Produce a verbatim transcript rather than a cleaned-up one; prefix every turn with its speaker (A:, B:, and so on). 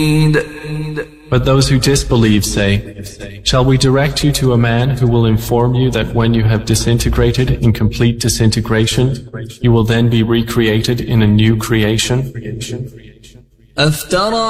A: But those who disbelieve say, shall we direct you to a man who will inform you that when you have disintegrated in complete disintegration, you will then be recreated in a new creation?